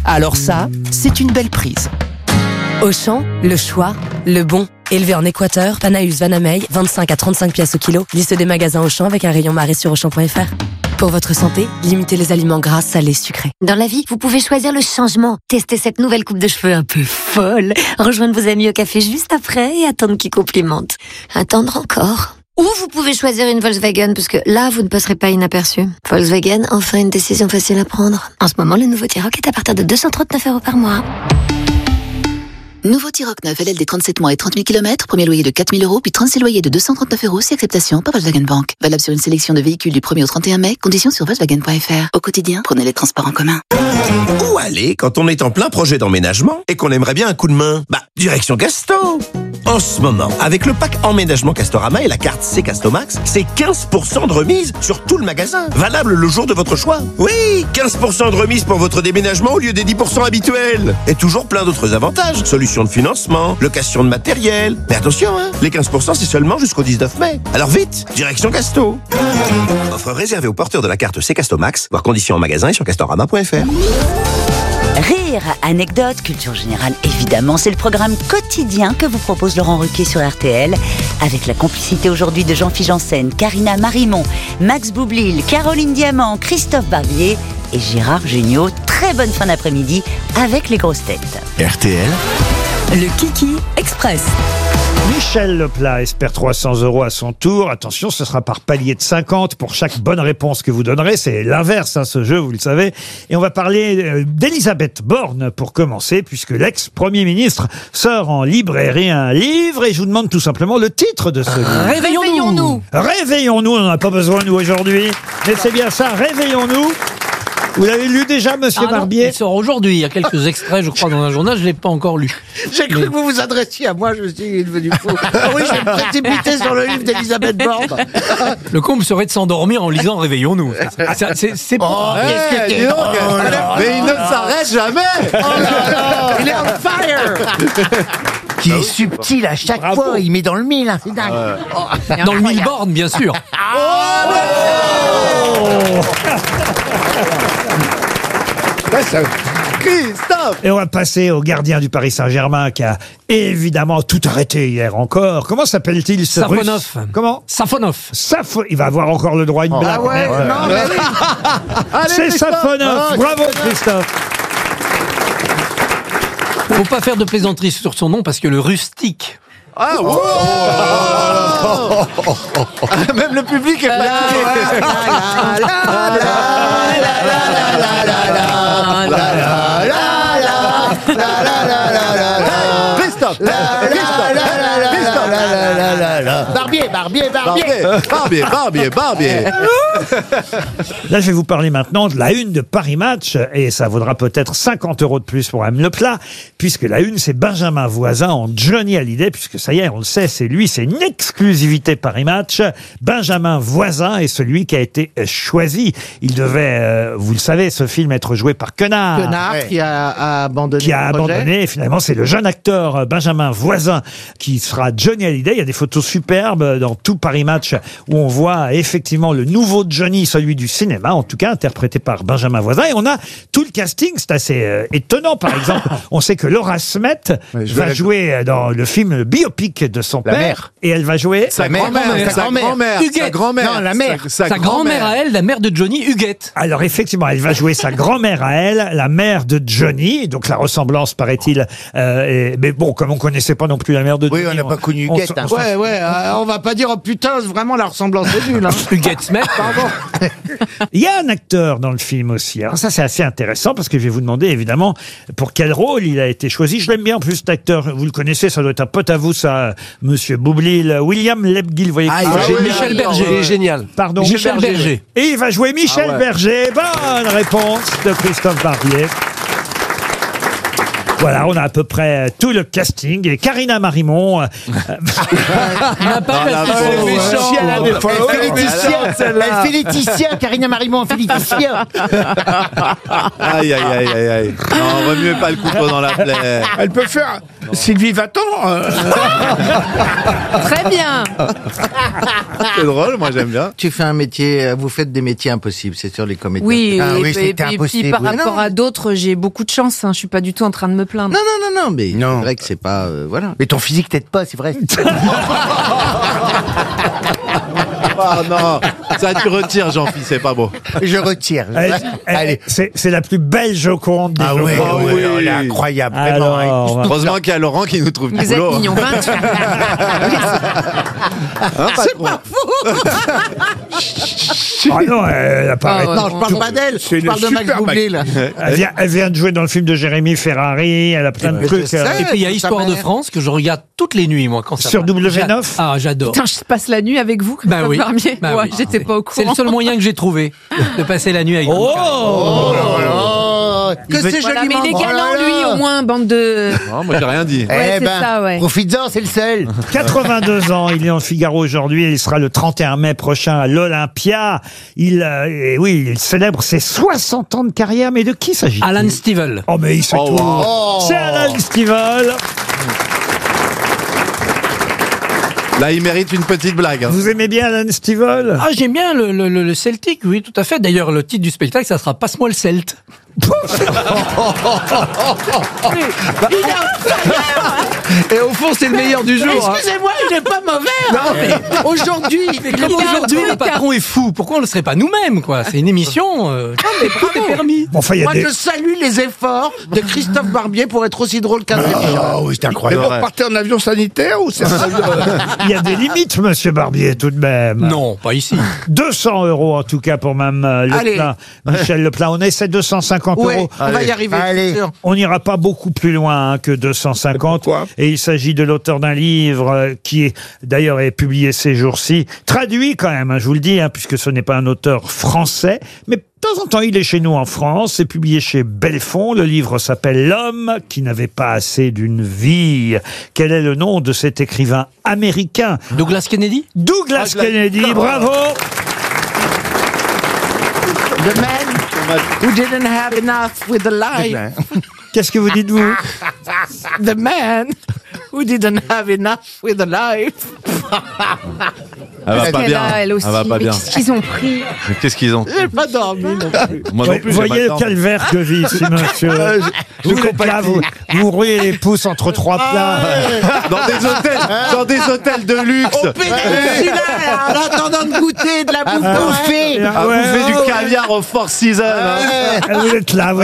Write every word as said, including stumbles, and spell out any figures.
Alors ça, c'est une belle prise. Auchan, le choix, le bon. Élevé en Équateur, Panaus Vanamey, vingt-cinq à trente-cinq pièces au kilo. Liste des magasins Auchan avec un rayon marée sur auchan point f r. Pour votre santé, limitez les aliments gras, salés, sucrés. Dans la vie, vous pouvez choisir le changement. Testez cette nouvelle coupe de cheveux un peu folle. Rejoindre vos amis au café juste après et attendre qu'ils complimentent. Attendre encore. Ou vous pouvez choisir une Volkswagen, parce que là, vous ne passerez pas inaperçu. Volkswagen, enfin une décision facile à prendre. En ce moment, le nouveau T-Roc est à partir de deux cent trente-neuf euros par mois. Nouveau T-Roc neuf, L L D trente-sept mois et trente mille kilomètres, premier loyer de quatre mille euros, puis trente-six loyers de deux cent trente-neuf euros, si acceptation par Volkswagen Bank. Valable sur une sélection de véhicules du premier au trente et un mai, conditions sur Volkswagen point f r. Au quotidien, prenez les transports en commun. Où aller quand on est en plein projet d'emménagement et qu'on aimerait bien un coup de main? Bah, direction Casto. En ce moment, avec le pack emménagement Castorama et la carte C Castomax, c'est quinze pour cent de remise sur tout le magasin. Valable le jour de votre choix. Oui, quinze pour cent de remise pour votre déménagement au lieu des dix pour cent habituels. Et toujours plein d'autres avantages. Solutions de financement, location de matériel. Mais attention, hein, les quinze pour cent c'est seulement jusqu'au dix-neuf mai. Alors vite, direction Casto. Offre réservée aux porteurs de la carte C Castomax, voir conditions en magasin et sur castorama point f r. Rire, anecdotes, culture générale, évidemment, c'est le programme quotidien que vous propose Laurent Ruquier sur R T L, avec la complicité aujourd'hui de Jean-Philippe Janssen, Karina Marimon, Max Boublil, Caroline Diamant, Christophe Barbier et Gérard Jugnot. Très bonne fin d'après-midi avec les grosses têtes. R T L, Le Kiki Express. Michel Leplat espère trois cents euros à son tour. Attention, ce sera par palier de cinquante pour chaque bonne réponse que vous donnerez. C'est l'inverse, hein, ce jeu, vous le savez. Et on va parler euh, d'Elisabeth Borne pour commencer, puisque l'ex-premier ministre sort en librairie un livre. Et je vous demande tout simplement le titre de ce livre. Réveillons-nous. Réveillons-nous, on n'en a pas besoin, nous, aujourd'hui. Mais c'est bien ça, Réveillons-nous. Vous l'avez lu déjà, monsieur Ah non, Barbier? il sort aujourd'hui. Il y a quelques extraits, je crois, dans un journal. Je ne l'ai pas encore lu. J'ai cru Mais- que vous vous adressiez à moi, je me suis dit, il est devenu fou. Ah oui, je vais me précipiter sur le livre d'Elisabeth Borne. Le comble serait de s'endormir en lisant Réveillons-nous. Ah, c'est- c'est c'est Oh, pas- qu'est-ce que t'es dis donc, drôle. mais il ne s'arrête jamais. Oh là là, il est on fire. Qui est subtil à chaque Bravo. fois, il met dans le mille, hein, c'est dingue. Oh, c'est Dans le mille incroyable. bornes, bien sûr. Christophe. Et on va passer au gardien du Paris Saint-Germain qui a évidemment tout arrêté hier encore. Comment s'appelle-t-il ce Safonov. Russe? Comment? Safonov. Safo... Il va avoir encore le droit à une blague. Ah ouais, merde. non, mais oui. Allez, C'est Christophe. Safonov. Oh, Bravo Christophe. Faut pas faire de plaisanterie sur son nom parce que le rustique. Ah, wow. Ah, même le public est fatigué. Christophe. Barbier, Barbier, Barbier. Barbier, Barbier, Barbier. Là, je vais vous parler maintenant de la une de Paris Match, et ça vaudra peut-être cinquante euros de plus pour Mme Leplat, puisque la une, c'est Benjamin Voisin en Johnny Hallyday, puisque ça y est, on le sait, c'est lui, c'est une exclusivité Paris Match. Benjamin Voisin est celui qui a été choisi. Il devait, euh, vous le savez, ce film être joué par Quenard. Quenard Ouais. qui a, a abandonné Qui a le projet. abandonné, et finalement c'est le jeune acteur euh, Benjamin Voisin qui sera Johnny Hallyday. Il y a des photos superbes dans tout Paris Match où on voit effectivement le nouveau Johnny, celui du cinéma en tout cas, interprété par Benjamin Voisin, et on a tout le casting, c'est assez euh, étonnant. Par exemple, on sait que Laura Smet Ouais, je va vais- jouer dans le film le biopic de son La père, mère. et elle va jouer Sa mère, grand-mère, sa sa grand-mère. grand-mère, Huguette. sa grand-mère. Non, la mère. Sa, Sa grand-mère à elle, la mère de Johnny, Huguette. Alors effectivement, elle va jouer sa grand-mère à elle, la mère de Johnny. Donc la ressemblance, paraît-il. euh, est- Mais bon, comme on connaissait pas non plus la mère de Oui, Johnny, on n'a pas connu on Huguette. s- hein. on s- Ouais, ouais, euh, on va pas dire, oh putain, vraiment la ressemblance est nulle. Hein. Huguette Smet, pardon. Il y a un acteur dans le film aussi. Alors ça, c'est assez intéressant parce que je vais vous demander évidemment pour quel rôle il a été choisi. Je l'aime bien en plus cet acteur. Vous le connaissez, ça doit être un pote à vous, ça, Monsieur Boublil. William Lebguil, vous voyez. Ah, qui il c'est est Michel Berger. Il est génial. Pardon. Michel Berger. Et il va jouer Michel Ah ouais. Berger. Bonne réponse de Christophe Barbier. Voilà, on a à peu près tout le casting. Et Karina Marimon, euh, Il n'a pas la passé pauvre, son ouais. méchant. Chienne, elle est folle. Elle fait Laetitia, elle fait Laetitia, Karina Marimon, elle fait Laetitia. Aïe, aïe, aïe, aïe, aïe. Non, vaut mieux pas le couteau dans la plaie. Elle peut faire, Sylvie va-t'en euh. Très bien. C'est drôle, moi j'aime bien. Tu fais un métier, euh, vous faites des métiers impossibles, c'est sur les comédiens. Oui, ah, et, oui et- c'était et- et impossible. puis par oui. rapport non, à d'autres, j'ai beaucoup de chance. Hein. Je suis pas du tout en train de me plaindre. non, non, non, non, mais Non. c'est vrai que c'est pas... euh, voilà. Mais ton physique t'aide pas, c'est vrai. Ah non, ça tu retires, Jean-Philippe, c'est pas beau. Je retire. Elle- elle- C'est c'est la plus belle Joconde des Ah oui, Jocondes. oui, elle est incroyable, vraiment. hein. Alors, on va- Heureusement qu'il y a Laurent qui nous trouve du Vous êtes boulot. mignon, vingt. Hein, patron Ah non, elle apparaît. Ah ouais. Non, je parle pas d'elle, C'est je parle une de Max super Boublil. là. Elle vient, elle vient de jouer dans le film de Jérémy Ferrari. Elle a plein de Mais trucs. je sais. euh, Et puis il y a Sa Histoire de mère. France que je regarde toutes les nuits, moi, quand ça Sur passe. W neuf? J'a- Ah, j'adore. Putain, je passe la nuit avec vous, Bah Christophe oui. Barbier. Bah Ouais, oui. j'étais pas au C'est courant. le seul moyen que j'ai trouvé de passer la nuit avec vous. Oh, Oh, que c'est Voilà, joliment mais il est drôle. galant, lui, au moins, bande de... Non, moi j'ai rien dit. Ouais, Eh c'est ben, ça, ouais. profites-en, c'est le seul. quatre-vingt-deux ans, il est en Figaro aujourd'hui et il sera le trente et un mai prochain à l'Olympia. Il, euh, et oui, il célèbre ses soixante ans de carrière, mais de qui s'agit-il? Alan Stivell. Oh, mais il sait Oh, tout. wow. C'est Alan Stivell. Là, il mérite une petite blague. hein. Vous aimez bien Alan Stivell? Ah, j'aime bien le, le, le- le Celtic, oui, tout à fait. D'ailleurs, le titre du spectacle, ça sera Passe-moi le Celte. Et au fond, c'est le meilleur du jour. hein. Excusez-moi, il est pas mauvais. hein. Aujourd'hui, Mais comme aujourd'hui, le patron est fou, pourquoi on ne le serait pas nous-mêmes, quoi? C'est une émission. Euh, tout est permis. Bon, enfin, il y a Moi, des... je salue les efforts de Christophe Barbier pour être aussi drôle qu'un Ah oui, c'est incroyable. vous repartez en avion sanitaire ou c'est un avion... il y a des limites, monsieur Barbier, tout de même. Non, pas ici. deux cents euros en tout cas pour Mme euh, Allez. Leplan. Michel Leplan, on essaie deux cent cinquante Ouais, euros. on va y arriver, c'est sûr. On n'ira pas beaucoup plus loin hein, que deux cent cinquante. Pourquoi Et il s'agit de l'auteur d'un livre euh, qui est d'ailleurs est publié ces jours-ci, traduit quand même, hein, je vous le dis, hein, puisque ce n'est pas un auteur français, mais de temps en temps il est chez nous en France, c'est publié chez Belfond. Le livre s'appelle L'homme qui n'avait pas assez d'une vie. Quel est le nom de cet écrivain américain? Douglas Kennedy? Douglas Ah, je l'ai- Kennedy, bravo. The man who didn't have enough with the life. Qu'est-ce que vous dites vous? The man who didn't have enough with the life. Elle va Parce pas qu'elle bien. a, elle aussi. Elle va pas Mais bien. qu'est-ce qu'ils ont pris? Mais Qu'est-ce qu'ils ont J'ai pas dormi non plus. Moi Ouais, non plus, vous j'ai voyez pas le temps. calvaire que vit ce monsieur. vous, êtes là, vous, vous roulez les pouces entre trois plats. Dans des hôtels, dans des hôtels de luxe. Au péninsula, en attendant de goûter de la bouffe bouffée. Ah À ouais, bouffer ouais, du caviar au Four Seasons. hein. Vous êtes là, vous